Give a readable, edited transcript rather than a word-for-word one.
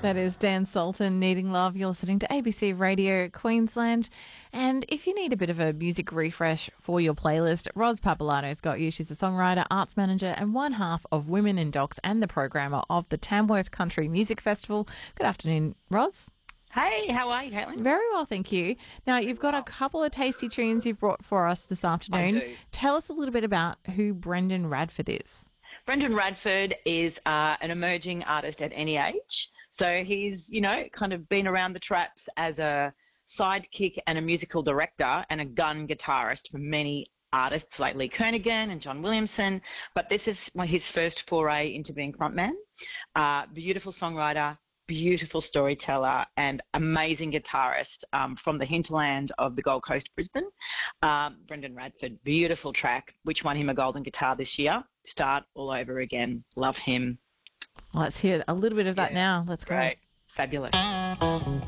That is Dan Sultan, Needing Love. You're listening to ABC Radio Queensland. And if you need a bit of a music refresh for your playlist, Roz Papalato's got you. She's a songwriter, arts manager, and one half of Women in Docs and the programmer of the Tamworth Country Music Festival. Good afternoon, Roz. Hey, how are you, Caitlin? Very well, thank you. Now, you've got a couple of tasty tunes you've brought for us this afternoon. I do. Tell us a little bit about who Brendan Radford is. Brendan Radford is an emerging artist at any age. So he's, kind of been around the traps as a sidekick and a musical director and a gun guitarist for many artists like Lee Kernaghan and John Williamson. But this is his first foray into being frontman. Beautiful songwriter, beautiful storyteller, and amazing guitarist from the hinterland of the Gold Coast, Brisbane. Brendan Radford, beautiful track, which won him a Golden Guitar this year. Start all over again. Love him. Let's hear a little bit of that now. Let's go. Great. Fabulous.